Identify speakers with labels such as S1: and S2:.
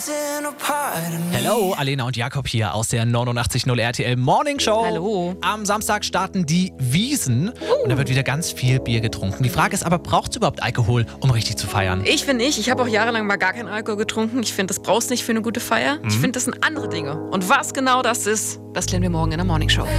S1: Hello, Alena und Jakob hier aus der 89.0 RTL Morning Show.
S2: Hallo.
S1: Am Samstag starten die Wiesn und da wird wieder ganz viel Bier getrunken. Die Frage ist aber, braucht es überhaupt Alkohol, um richtig zu feiern?
S2: Ich finde nicht. Ich habe auch jahrelang mal gar keinen Alkohol getrunken. Ich finde, das brauchst nicht für eine gute Feier. Ich finde, das sind andere Dinge. Und was genau das ist, das klären wir morgen in der Morning Show.